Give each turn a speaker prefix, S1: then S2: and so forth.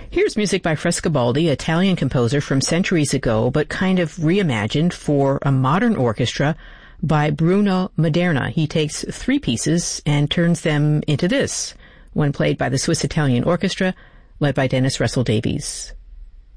S1: Here's music by Frescobaldi, Italian composer from centuries ago, but kind of reimagined for a modern orchestra by Bruno Maderna. He takes 3 pieces and turns them into this, when played by the Swiss Italian Orchestra, led by Dennis Russell Davies.